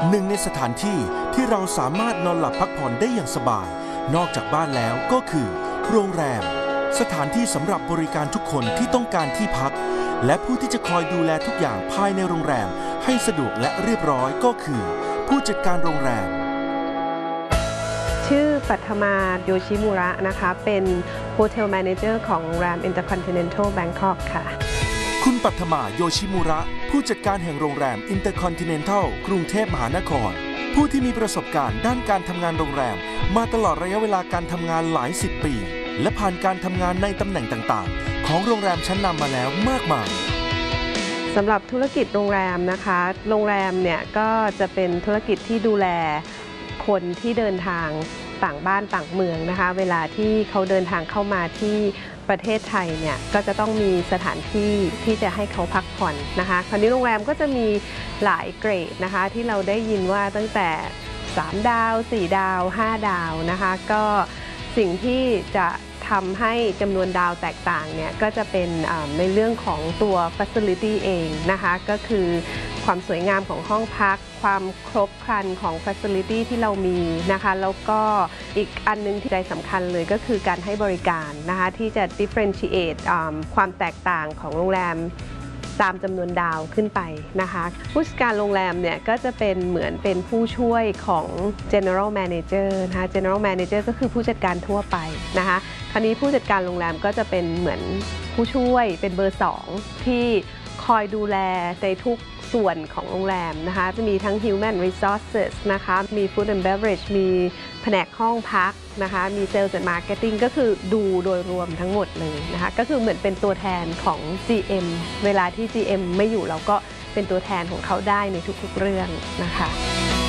หนึ่งในสถานที่ที่เราสามารถนอนหลับพักผ่อนได้อย่างสบายนอกจากบ้านแล้วก็คือโรงแรมสถานที่สำหรับบริการทุกคนที่ต้องการที่พักและผู้ที่จะคอยดูแลทุกอย่างภายในโรงแรมให้สะดวกและเรียบร้อยก็คือผู้จัดการโรงแรมชื่อปัทมาโยชิมุระนะคะเป็นโฮเทลแมเนเจอร์ของโรงแรม Intercontinental Bangkok ค่ะคุณปัทมาโยชิมุระผู้จัดการแห่งโรงแรม Intercontinental กรุงเทพมหานครผู้ที่มีประสบการณ์ด้านการทำงานโรงแรมมาตลอดระยะเวลาการทำงานหลายสิบปีและผ่านการทำงานในตำแหน่งต่างๆของโรงแรมชั้นนำมาแล้วมากมายสำหรับธุรกิจโรงแรมนะคะโรงแรมเนี่ยก็จะเป็นธุรกิจที่ดูแลคนที่เดินทางต่างบ้านต่างเมืองนะคะเวลาที่เขาเดินทางเข้ามาที่ประเทศไทยเนี่ยก็จะต้องมีสถานที่ที่จะให้เขาพักผ่อนนะคะคราวนี้โรงแรมก็จะมีหลายเกรดนะคะที่เราได้ยินว่าตั้งแต่3 ดาว4 ดาว5 ดาวนะคะก็สิ่งที่จะทำให้จำนวนดาวแตกต่างเนี่ยก็จะเป็นในเรื่องของตัว Facility เองนะคะก็คือความสวยงามของห้องพักความครบครันของ Facility ที่เรามีนะคะแล้วก็อีกอันนึงที่ใจสำคัญเลยก็คือการให้บริการนะคะที่จะ differentiate ความแตกต่างของโรงแรมตามจำนวนดาวขึ้นไปนะคะผู้จัดการโรงแรมเนี่ยก็จะเป็นเหมือนเป็นผู้ช่วยของ General Manager นะคะ General Manager ก็คือผู้จัดการทั่วไปนะคะคราวนี้ผู้จัดการโรงแรมก็จะเป็นเหมือนผู้ช่วยเป็นเบอร์2ที่คอยดูแลในทุกส่วนของโรงแรมนะคะจะมีทั้ง Human Resources นะคะมี Food and Beverage มีแผนกห้องพักนะคะมี Sales and Marketing ก็คือดูโดยรวมทั้งหมดเลยนะคะก็คือเหมือนเป็นตัวแทนของ GM เวลาที่ GM ไม่อยู่เราก็เป็นตัวแทนของเขาได้ในทุกๆเรื่องนะคะ